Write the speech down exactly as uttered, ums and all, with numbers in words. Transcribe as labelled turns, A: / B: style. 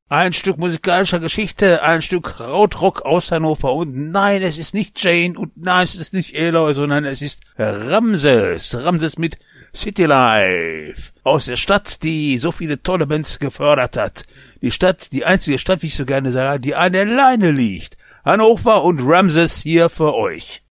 A: Ein Stück musikalischer Geschichte, ein Stück Krautrock aus Hannover. Und nein, es ist nicht Jane und nein, es ist nicht Eloy, sondern es ist Ramses. Ramses mit City Life. Aus der Stadt, die so viele tolle Bands gefördert hat. Die Stadt, die einzige Stadt, wie ich so gerne sage, die an der Leine liegt. Hannover und Ramses hier für euch.